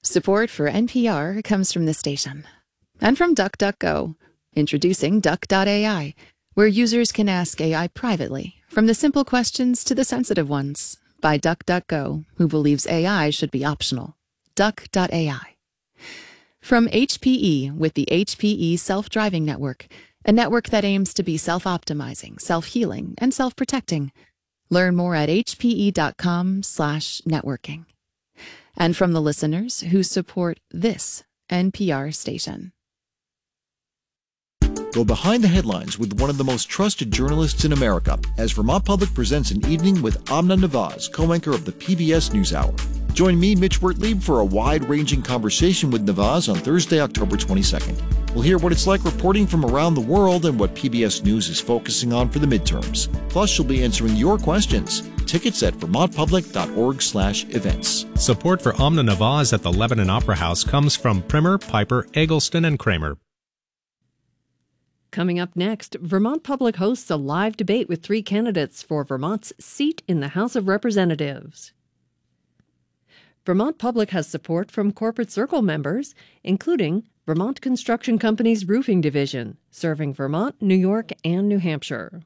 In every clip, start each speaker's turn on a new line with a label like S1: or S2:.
S1: Support for NPR comes from this station and from DuckDuckGo. Introducing Duck.ai, where users can ask AI privately, from the simple questions to the sensitive ones, by DuckDuckGo, who believes AI should be optional. Duck.ai. From HPE with the HPE Self-Driving Network, a network that aims to be self-optimizing, self-healing, and self-protecting. Learn more at hpe.com/networking. And from the listeners who support this NPR station.
S2: Go behind the headlines with one of the most trusted journalists in America as Vermont Public presents an evening with Amna Nawaz, co-anchor of the PBS NewsHour. Join me, Mitch Wertlieb, for a wide-ranging conversation with Nawaz on Thursday, October 22nd. We'll hear what it's like reporting from around the world and what PBS News is focusing on for the midterms. Plus, she'll be answering your questions. Tickets at vermontpublic.org/events.
S3: Support for Amna Nawaz at the Lebanon Opera House comes from Primer, Piper, Eggleston, and Kramer.
S4: Coming up next, Vermont Public hosts a live debate with 3 candidates for Vermont's seat in the House of Representatives. Vermont Public has support from Corporate Circle members, including Vermont Construction Company's Roofing Division, serving Vermont, New York, and New Hampshire.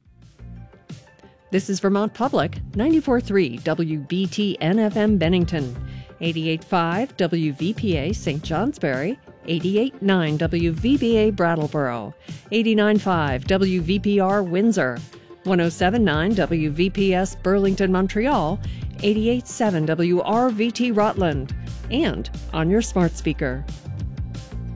S4: This is Vermont Public, 94.3 WBTN-FM Bennington, 88.5 WVPA St. Johnsbury, 88.9 WVBA Brattleboro, 89.5 WVPR Windsor, 107.9 WVPS Burlington, Montreal, 88.7 WRVT Rutland, and on your smart speaker.